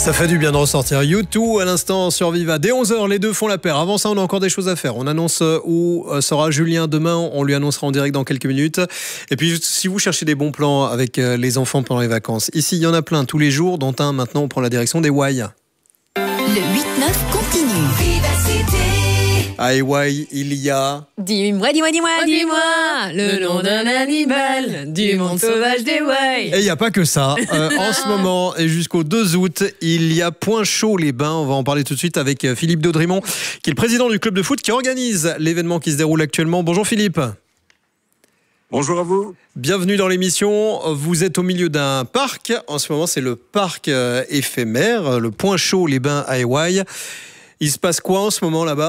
Ça fait du bien de ressortir. U2 à l'instant sur Viva. Dès 11h, les deux font la paire. Avant ça, on a encore des choses à faire. On annonce où sera Julien demain. On lui annoncera en direct dans quelques minutes. Et puis, si vous cherchez des bons plans avec les enfants pendant les vacances, ici, il y en a plein tous les jours, dont un maintenant, on prend la direction des Hawaï. Le 8-9 continue. Vivacité. À Hawaï, il y a... Dis-moi, le nom d'un animal du monde sauvage des Hawaï. Et il n'y a pas que ça. En ce moment et jusqu'au 2 août, il y a Point Chaud les Bains. On va en parler tout de suite avec Philippe Daudrimont, qui est le président du club de foot qui organise l'événement qui se déroule actuellement. Bonjour Philippe. Bonjour à vous. Bienvenue dans l'émission. Vous êtes au milieu d'un parc. En ce moment, c'est le parc éphémère, le Point Chaud les Bains à Hawaï. Il se passe quoi en ce moment là-bas ?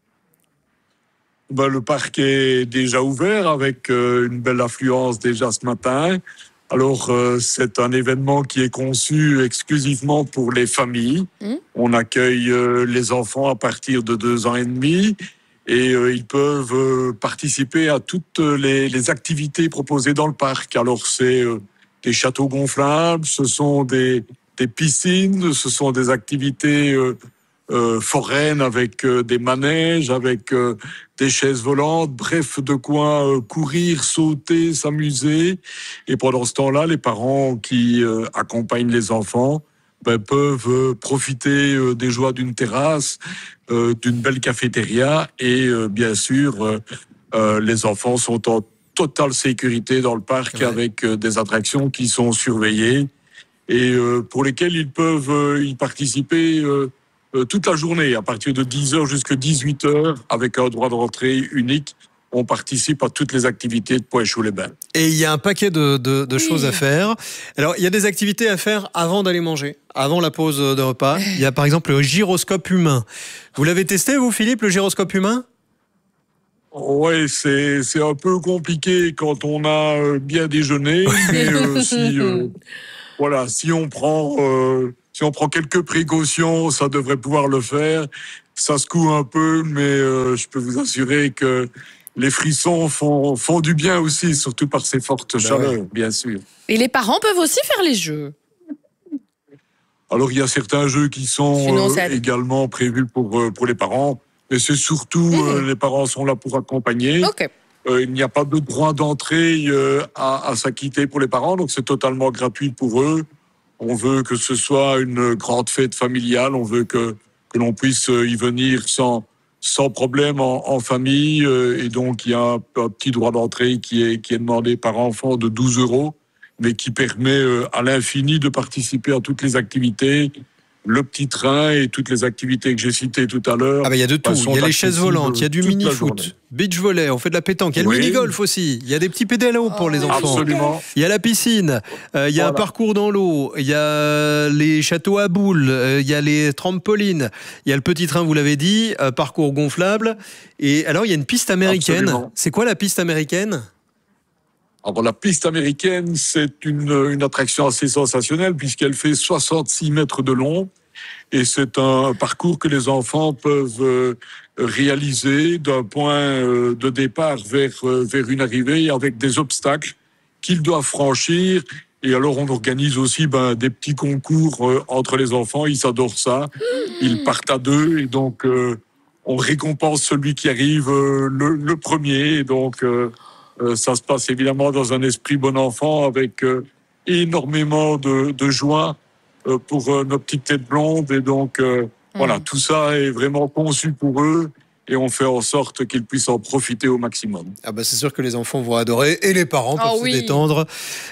Le parc est déjà ouvert avec une belle affluence déjà ce matin. Alors, c'est un événement qui est conçu exclusivement pour les familles. On accueille les enfants à partir de 2 ans et demi et ils peuvent participer à toutes les activités proposées dans le parc. Alors, c'est des châteaux gonflables, ce sont des piscines, ce sont des activités foraines avec des manèges, avec des chaises volantes, bref, de quoi courir, sauter, s'amuser. Et pendant ce temps-là, les parents qui accompagnent les enfants peuvent profiter des joies d'une terrasse, d'une belle cafétéria et bien sûr, les enfants sont en totale sécurité dans le parc avec des attractions qui sont surveillées et pour lesquelles ils peuvent y participer toute la journée, à partir de 10h jusqu'à 18h, avec un droit de rentrée unique. On participe à toutes les activités de Point Chaud les Bains. Et il y a un paquet de choses à faire. Alors, il y a des activités à faire avant d'aller manger, avant la pause de repas. Il y a par exemple le gyroscope humain. Vous l'avez testé, vous, Philippe, le gyroscope humain ? Oui, c'est un peu compliqué quand on a bien déjeuné, mais si on prend quelques précautions, ça devrait pouvoir le faire. Ça secoue un peu, mais je peux vous assurer que les frissons font du bien aussi, surtout par ces fortes chaleurs, bien sûr. Et les parents peuvent aussi faire les jeux. Alors, il y a certains jeux qui sont également prévus pour les parents, mais c'est surtout les parents sont là pour accompagner. Okay. Il n'y a pas de droit d'entrée à s'acquitter pour les parents, donc c'est totalement gratuit pour eux. On veut que ce soit une grande fête familiale, on veut que l'on puisse y venir sans problème en famille. Et donc, il y a un petit droit d'entrée qui est demandé par enfant de 12 €, mais qui permet à l'infini de participer à toutes les activités. Le petit train et toutes les activités que j'ai citées tout à l'heure. Il y a de tout. Il y a les chaises volantes, il y a du mini-foot, beach volley, on fait de la pétanque. Il y a le mini-golf aussi. Il y a des petits pédalos pour les enfants. Absolument. Il y a la piscine. Il y a un parcours dans l'eau. Il y a les châteaux à boules. Il y a les trampolines. Il y a le petit train, vous l'avez dit, parcours gonflable. Et alors, il y a une piste américaine. Absolument. C'est quoi la piste américaine ? Alors, la piste américaine, c'est une attraction assez sensationnelle puisqu'elle fait 66 mètres de long et c'est un parcours que les enfants peuvent réaliser d'un point de départ vers une arrivée avec des obstacles qu'ils doivent franchir. Et alors, on organise aussi des petits concours entre les enfants. Ils adorent ça. Ils partent à 2 et donc on récompense celui qui arrive le premier. Et donc... ça se passe évidemment dans un esprit bon enfant avec énormément de joie pour nos petites têtes blondes. Et donc, tout ça est vraiment conçu pour eux et on fait en sorte qu'ils puissent en profiter au maximum. C'est sûr que les enfants vont adorer et les parents peuvent se détendre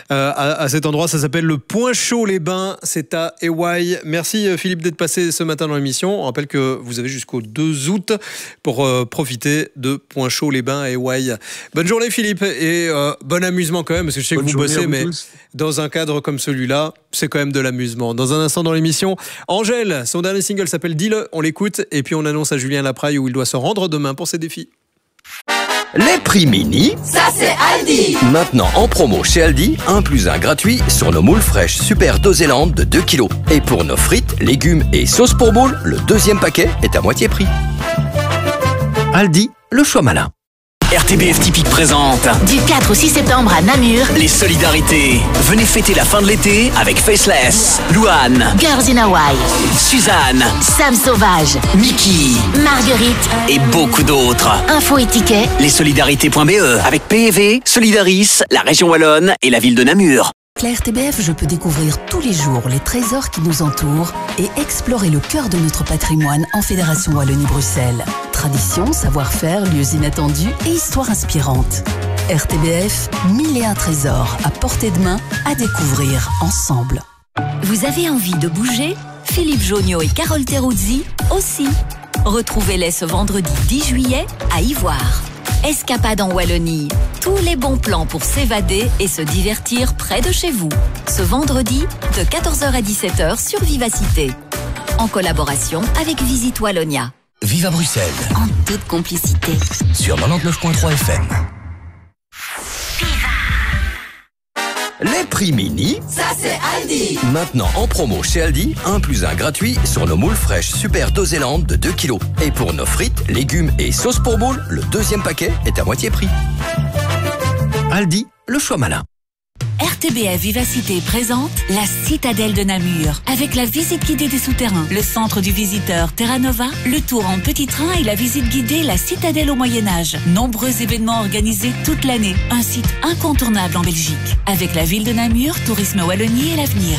à cet endroit. Ça s'appelle le Point Chaud les Bains, c'est à Hawaï. Merci Philippe d'être passé ce matin dans l'émission. On rappelle que vous avez jusqu'au 2 août pour profiter de Point Chaud les Bains à Hawaï. Bonne journée Philippe et bon amusement quand même, parce que je sais que vous bossez, mais dans un cadre comme celui-là, c'est quand même de l'amusement. Dans un instant dans l'émission, Angèle, son dernier single s'appelle Dis-le, on l'écoute et puis on annonce à Julien Lapraille où il doit se rendre demain pour ses défis. Les prix mini, Ça, c'est Aldi. maintenant en promo chez Aldi, 1 + 1 gratuit sur nos moules fraîches Super Doséland de 2 kg. Et pour nos frites, légumes et sauces pour moules, le 2e paquet est à moitié prix. Aldi, le choix malin. RTBF Typique présente Du 4 au 6 septembre à Namur, les solidarités. Venez fêter la fin de l'été avec Faceless, Louane, Girls in Hawaii, Suzanne, Sam Sauvage, Mickey Marguerite, et beaucoup d'autres. Info et tickets, Lessolidarités.be avec PEV, Solidaris, la région Wallonne et la ville de Namur. À la RTBF, je peux découvrir tous les jours les trésors qui nous entourent et explorer le cœur de notre patrimoine en Fédération Wallonie-Bruxelles. Tradition, savoir-faire, lieux inattendus et histoires inspirantes. RTBF, 1001 trésors à portée de main à découvrir ensemble. Vous avez envie de bouger? Philippe Jonio et Carole Teruzzi aussi. Retrouvez-les ce vendredi 10 juillet à Ivoire. Escapade en Wallonie. Tous les bons plans pour s'évader et se divertir près de chez vous. Ce vendredi, de 14h à 17h sur Vivacité. En collaboration avec Visite Wallonia. Vive à Bruxelles, En toute complicité. sur 99.3 FM. Les prix mini, Ça c'est Aldi. maintenant en promo chez Aldi, 1+1 gratuit sur nos moules fraîches Super Dosélande de 2 kg. Et pour nos frites, légumes et sauces pour moules, le deuxième paquet est à moitié prix. Aldi, le choix malin. RTBF Vivacité présente la Citadelle de Namur avec la visite guidée des souterrains, le centre du visiteur Terra Nova, le tour en petit train et la visite guidée La Citadelle au Moyen-Âge. Nombreux événements organisés toute l'année. Un site incontournable en Belgique. Avec la ville de Namur, Tourisme Wallonie et l'avenir.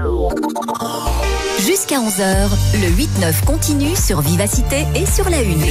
Jusqu'à 11h, le 8-9 continue sur Vivacité et sur la Une.